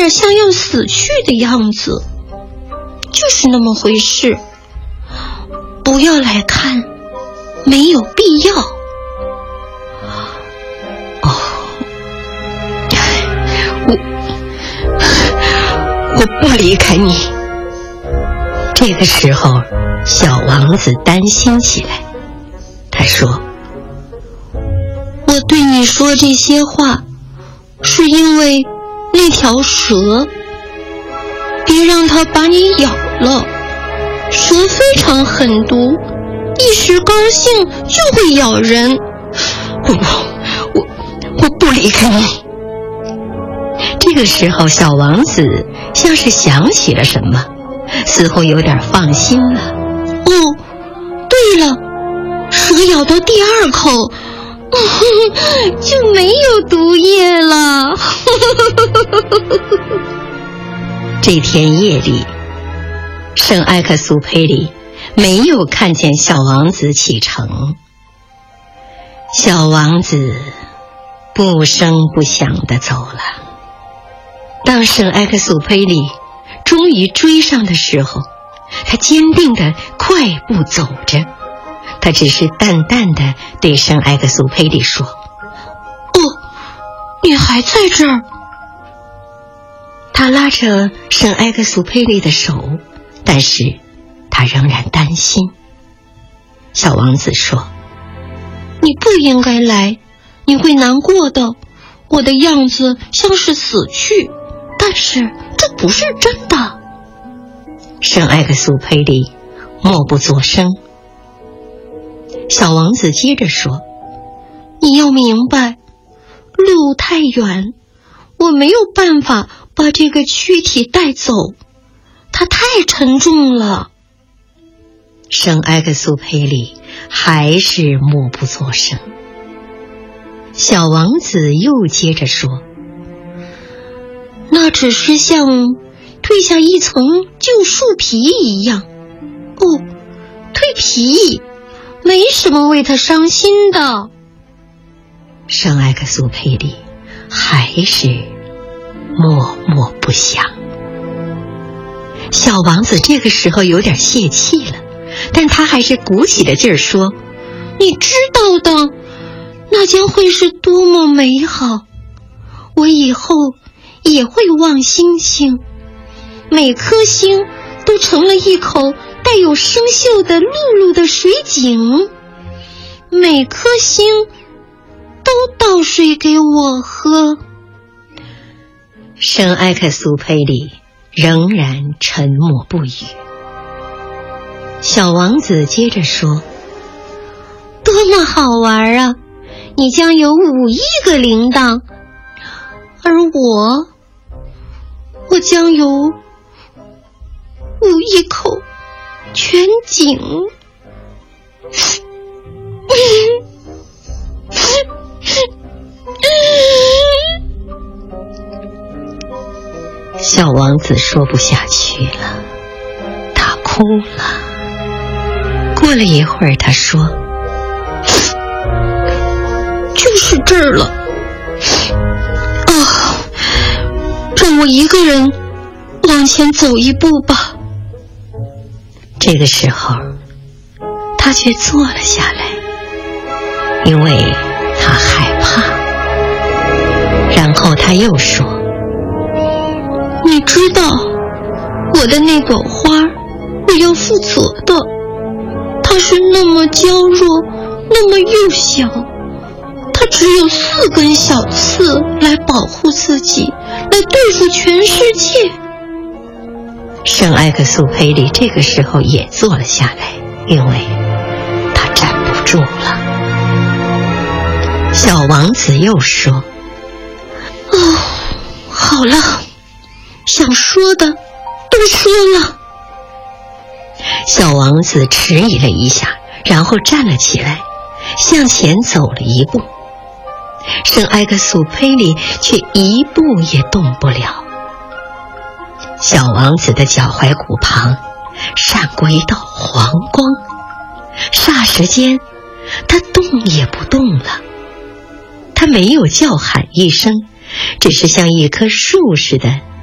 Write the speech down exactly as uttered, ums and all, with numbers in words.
点像要死去的样子，就是那么回事。不要来看，没有必要。 哦，我我不离开你。这个时候，小王子担心起来。他说： 我对你说这些话，是因为那条蛇，别让它把你咬了。蛇非常狠毒，一时高兴就会咬人。 我我我不离开你。这个时候，小王子像是想起了什么，似乎有点放心了。 哦，对了，蛇咬到第二口就没有毒液了。 这天夜里，圣埃克苏佩里没有看见小王子启程。小王子不声不响地走了。当圣埃克苏佩里终于追上的时候，他坚定地快步走着。他只是淡淡地对圣埃克苏佩里说： 哦，你还在这儿。 他拉着圣埃克苏佩里的手，但是他仍然担心。小王子说： 你不应该来，你会难过的。我的样子像是死去，但是这不是真的。 圣埃克苏佩里默不作声。小王子接着说： 你要明白，路太远，我没有办法把这个躯体带走，它太沉重了。 圣埃克苏佩里还是默不作声。小王子又接着说： 那只是像褪下一层旧树皮一样。哦，蜕皮没什么为他伤心的。 圣埃克苏佩里还是默默不响。小王子这个时候有点泄气了，但他还是鼓起了劲儿说： 你知道的，那将会是多么美好。我以后也会望星星，每颗星都成了一口带有生锈的露露的水井，每颗星都倒水给我喝。 圣埃克苏佩里仍然沉默不语。小王子接着说： 多么好玩啊，你将有五亿个铃铛，而我我将有五亿口全井。 小王子说不下去了，他哭了。过了一会儿，他说： 就是这儿了。啊，让我一个人往前走一步吧。 这个时候，他却坐了下来，因为他害怕。然后他又说： 你知道，我的那朵花我要负责的，它是那么娇弱，那么幼小，它只有四根小刺来保护自己，来对付全世界。 圣埃克苏佩里这个时候也坐了下来，因为他站不住了。小王子又说： 哦，好了，想说的都说了。 小王子迟疑了一下，然后站了起来，向前走了一步。圣埃克苏佩里却一步也动不了。小王子的脚踝骨旁闪过一道黄光，霎时间他动也不动了。他没有叫喊一声，只是像一棵树似的